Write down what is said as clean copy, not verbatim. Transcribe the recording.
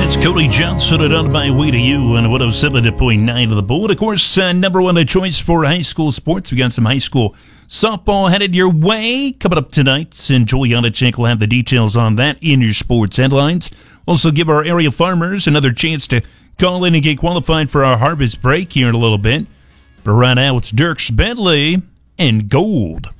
That's Cody Johnson and On My Way to You on 107.9 of the Bull. Of course, number one choice for high school sports. We got some high school softball headed your way coming up tonight, and Joel Janacek will have the details on that in your sports headlines. Also give our area farmers another chance to call in and get qualified for our harvest break here in a little bit. But right now, it's Dirk Bentley and Gold.